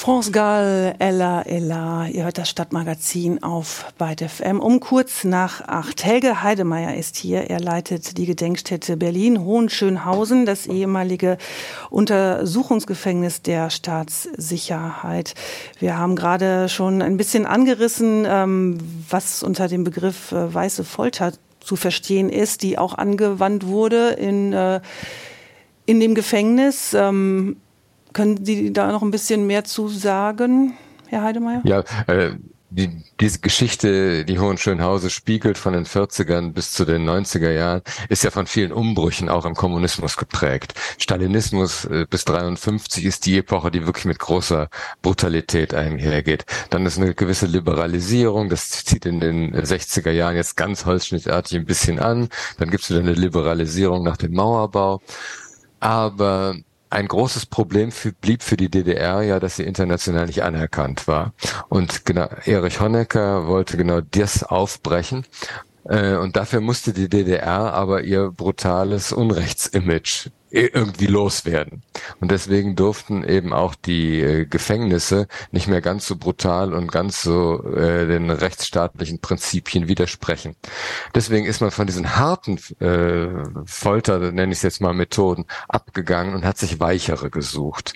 France Gall, Ella, Ella, ihr hört das Stadtmagazin auf Byte FM um kurz nach 8. Helge Heidemeyer ist hier. Er leitet die Gedenkstätte Berlin-Hohenschönhausen, das ehemalige Untersuchungsgefängnis der Staatssicherheit. Wir haben gerade schon ein bisschen angerissen, was unter dem Begriff weiße Folter zu verstehen ist, die auch angewandt wurde in dem Gefängnis. Können Sie da noch ein bisschen mehr zu sagen, Herr Heidemeyer? Ja, diese Geschichte, die Hohenschönhausen spiegelt von den 40ern bis zu den 90er Jahren, ist ja von vielen Umbrüchen auch im Kommunismus geprägt. Stalinismus bis 53 ist die Epoche, die wirklich mit großer Brutalität einhergeht. Dann ist eine gewisse Liberalisierung, das zieht in den 60er Jahren jetzt ganz holzschnittartig ein bisschen an. Dann gibt es wieder eine Liberalisierung nach dem Mauerbau. Aber ein großes Problem blieb für die DDR ja, dass sie international nicht anerkannt war. Und genau, Erich Honecker wollte genau das aufbrechen. Und dafür musste die DDR aber ihr brutales Unrechtsimage irgendwie loswerden. Und deswegen durften eben auch die Gefängnisse nicht mehr ganz so brutal und ganz so den rechtsstaatlichen Prinzipien widersprechen. Deswegen ist man von diesen harten Folter, nenne ich es jetzt mal, Methoden abgegangen und hat sich weichere gesucht.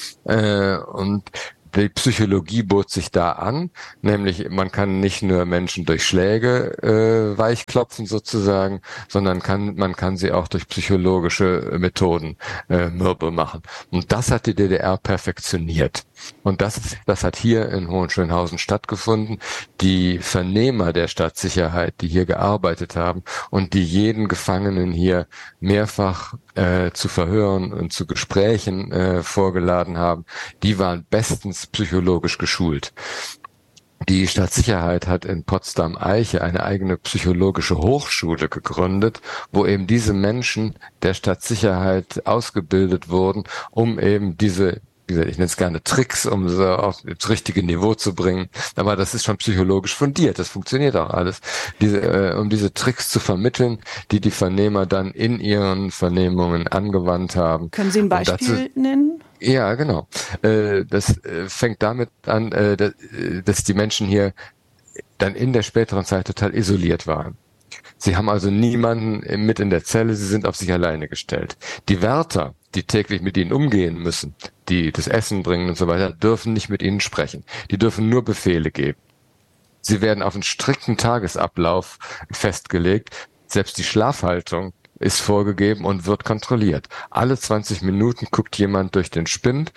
Und die Psychologie bot sich da an, nämlich man kann nicht nur Menschen durch Schläge weichklopfen sozusagen, sondern man kann sie auch durch psychologische Methoden mürbe machen. Und das hat die DDR perfektioniert. Und das hat hier in Hohenschönhausen stattgefunden. Die Vernehmer der Staatssicherheit, die hier gearbeitet haben und die jeden Gefangenen hier mehrfach zu Verhören und zu Gesprächen vorgeladen haben, die waren bestens psychologisch geschult. Die Staatssicherheit hat in Potsdam-Eiche eine eigene psychologische Hochschule gegründet, wo eben diese Menschen der Staatssicherheit ausgebildet wurden, um eben diese, wie gesagt, ich nenne es gerne Tricks, um so auf das richtige Niveau zu bringen. Aber das ist schon psychologisch fundiert. Das funktioniert auch alles. Um diese Tricks zu vermitteln, die Vernehmer dann in ihren Vernehmungen angewandt haben. Können Sie ein Beispiel nennen? Ja, genau. Das fängt damit an, dass die Menschen hier dann in der späteren Zeit total isoliert waren. Sie haben also niemanden mit in der Zelle, sie sind auf sich alleine gestellt. Die Wärter, die täglich mit ihnen umgehen müssen, die das Essen bringen und so weiter, dürfen nicht mit ihnen sprechen. Die dürfen nur Befehle geben. Sie werden auf einen strikten Tagesablauf festgelegt. Selbst die Schlafhaltung ist vorgegeben und wird kontrolliert. Alle 20 Minuten guckt jemand durch den Spind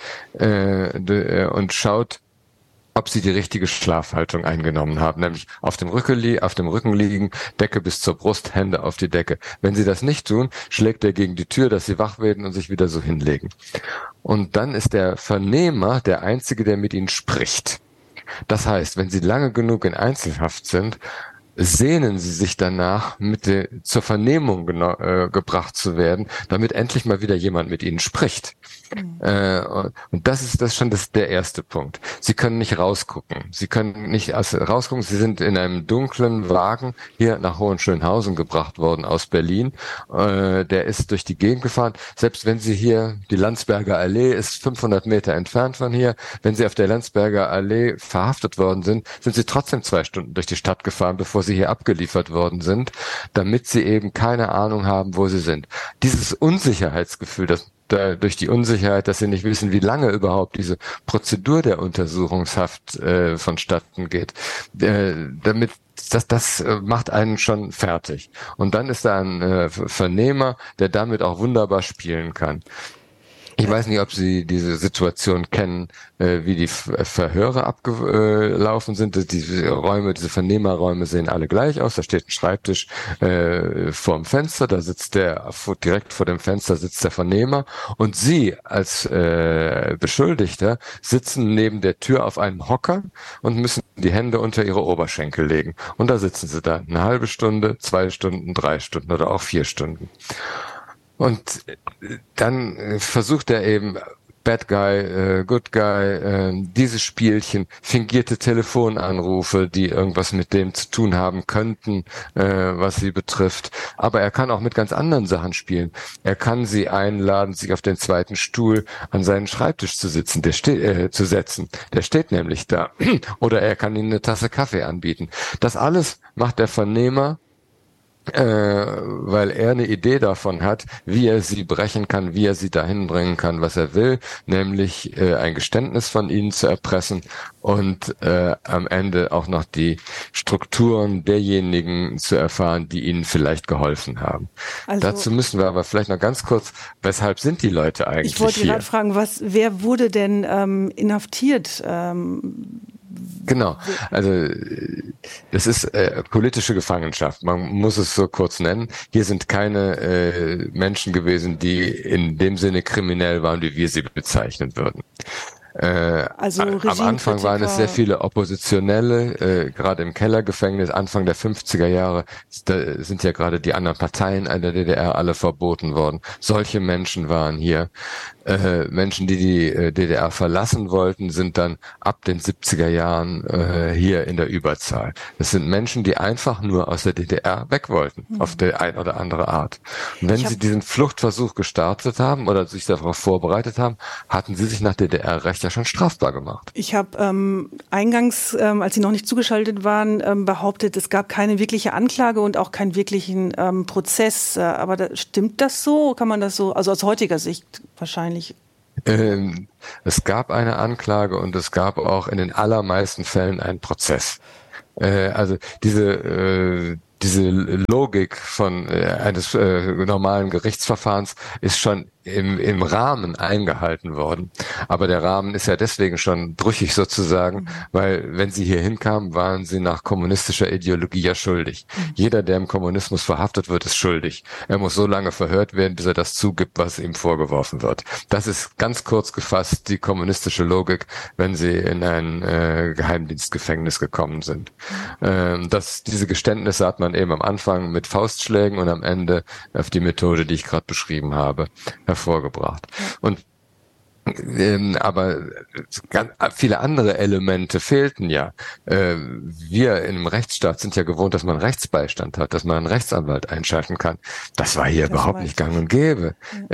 und schaut, ob sie die richtige Schlafhaltung eingenommen haben, nämlich auf dem Rücken liegen, Decke bis zur Brust, Hände auf die Decke. Wenn sie das nicht tun, schlägt er gegen die Tür, dass sie wach werden und sich wieder so hinlegen. Und dann ist der Vernehmer der Einzige, der mit ihnen spricht. Das heißt, wenn sie lange genug in Einzelhaft sind, sehnen sie sich danach, zur Vernehmung gebracht zu werden, damit endlich mal wieder jemand mit ihnen spricht. Und das ist schon der erste Punkt. Sie können nicht rausgucken. Sie können nicht rausgucken. Sie sind in einem dunklen Wagen hier nach Hohenschönhausen gebracht worden aus Berlin. Der ist durch die Gegend gefahren. Selbst wenn Sie hier, die Landsberger Allee ist 500 Meter entfernt von hier, wenn Sie auf der Landsberger Allee verhaftet worden sind Sie trotzdem 2 Stunden durch die Stadt gefahren, bevor Sie hier abgeliefert worden sind, damit Sie eben keine Ahnung haben, wo Sie sind. Dieses Unsicherheitsgefühl, durch die Unsicherheit, dass sie nicht wissen, wie lange überhaupt diese Prozedur der Untersuchungshaft vonstatten geht. Das macht einen schon fertig. Und dann ist da ein Vernehmer, der damit auch wunderbar spielen kann. Ich weiß nicht, ob Sie diese Situation kennen, wie die Verhöre abgelaufen sind. Diese Vernehmerräume sehen alle gleich aus. Da steht ein Schreibtisch vorm Fenster, da sitzt direkt vor dem Fenster sitzt der Vernehmer und Sie als Beschuldigter sitzen neben der Tür auf einem Hocker und müssen die Hände unter Ihre Oberschenkel legen. Und da sitzen Sie dann 1/2 Stunde, 2 Stunden, 3 Stunden oder auch 4 Stunden. Und dann versucht er eben Bad Guy, Good Guy, diese Spielchen, fingierte Telefonanrufe, die irgendwas mit dem zu tun haben könnten, was sie betrifft. Aber er kann auch mit ganz anderen Sachen spielen. Er kann sie einladen, sich auf den zweiten Stuhl an seinen Schreibtisch zu setzen. Der steht nämlich da. Oder er kann ihnen eine Tasse Kaffee anbieten. Das alles macht der Vernehmer, weil er eine Idee davon hat, wie er sie brechen kann, wie er sie dahin bringen kann, was er will, nämlich ein Geständnis von ihnen zu erpressen und am Ende auch noch die Strukturen derjenigen zu erfahren, die ihnen vielleicht geholfen haben. Also, dazu müssen wir aber vielleicht noch ganz kurz, weshalb sind die Leute eigentlich hier? Ich wollte gerade fragen, wer wurde denn inhaftiert? Genau, also das ist politische Gefangenschaft, man muss es so kurz nennen. Hier sind keine Menschen gewesen, die in dem Sinne kriminell waren, wie wir sie bezeichnen würden. Also am Anfang waren es sehr viele Oppositionelle, gerade im Kellergefängnis, Anfang der 50er Jahre, da sind ja gerade die anderen Parteien in der DDR alle verboten worden. Solche Menschen waren hier. Menschen, die die DDR verlassen wollten, sind dann ab den 70er Jahren hier in der Überzahl. Das sind Menschen, die einfach nur aus der DDR weg wollten, auf die ein oder andere Art. Und wenn sie diesen Fluchtversuch gestartet haben oder sich darauf vorbereitet haben, hatten sie sich nach DDR-Recht ja schon strafbar gemacht. Ich habe eingangs, als Sie noch nicht zugeschaltet waren, behauptet, es gab keine wirkliche Anklage und auch keinen wirklichen Prozess. Aber stimmt das so? Kann man das so, also aus heutiger Sicht wahrscheinlich? Es gab eine Anklage und es gab auch in den allermeisten Fällen einen Prozess. Also diese Logik von eines normalen Gerichtsverfahrens ist schon im Rahmen eingehalten worden. Aber der Rahmen ist ja deswegen schon brüchig sozusagen, weil wenn sie hier hinkamen, waren sie nach kommunistischer Ideologie ja schuldig. Jeder, der im Kommunismus verhaftet wird, ist schuldig. Er muss so lange verhört werden, bis er das zugibt, was ihm vorgeworfen wird. Das ist ganz kurz gefasst die kommunistische Logik, wenn sie in ein Geheimdienstgefängnis gekommen sind. Diese Geständnisse hat man eben am Anfang mit Faustschlägen und am Ende auf die Methode, die ich gerade beschrieben habe, hervorgebracht. Und aber viele andere Elemente fehlten ja. Wir in einem Rechtsstaat sind ja gewohnt, dass man Rechtsbeistand hat, dass man einen Rechtsanwalt einschalten kann. Das war hier überhaupt nicht gang und gäbe.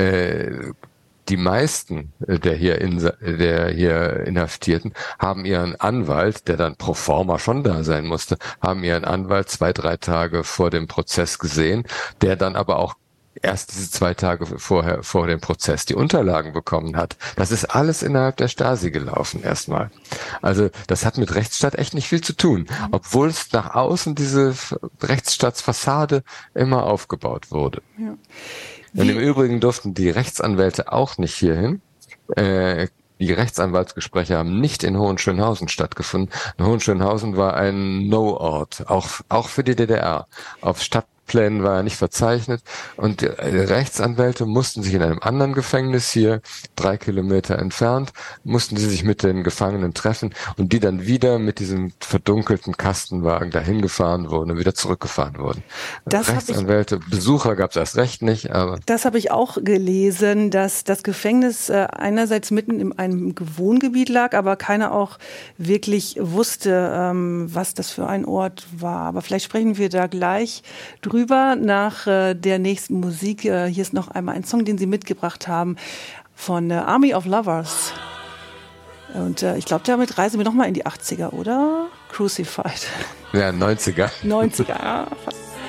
Die meisten der hier Inhaftierten haben ihren Anwalt, der dann pro forma schon da sein musste, haben ihren Anwalt 2-3 Tage vor dem Prozess gesehen, der dann aber auch erst diese 2 Tage vor dem Prozess die Unterlagen bekommen hat. Das ist alles innerhalb der Stasi gelaufen erstmal. Also das hat mit Rechtsstaat echt nicht viel zu tun, obwohl es nach außen diese Rechtsstaatsfassade immer aufgebaut wurde. Ja. Und im Übrigen durften die Rechtsanwälte auch nicht hierhin. Die Rechtsanwaltsgespräche haben nicht in Hohenschönhausen stattgefunden. Hohenschönhausen war ein No-Ort, auch für die DDR. Auf Stadtplänen war er nicht verzeichnet und die Rechtsanwälte mussten sich in einem anderen Gefängnis hier 3 Kilometer entfernt, mussten sie sich mit den Gefangenen treffen und die dann wieder mit diesem verdunkelten Kastenwagen dahin gefahren wurden und wieder zurückgefahren wurden. Rechtsanwälte, Besucher gab es erst recht nicht, aber... Das habe ich auch gelesen, dass das Gefängnis einerseits mitten in einem Wohngebiet lag, aber keiner auch wirklich wusste, was das für ein Ort war. Aber vielleicht sprechen wir da gleich drüber nach der nächsten Musik. Hier ist noch einmal ein Song, den Sie mitgebracht haben von Army of Lovers. Und ich glaube, damit reisen wir nochmal in die 80er, oder? Crucified. Ja, 90er. 90er, ja, fast.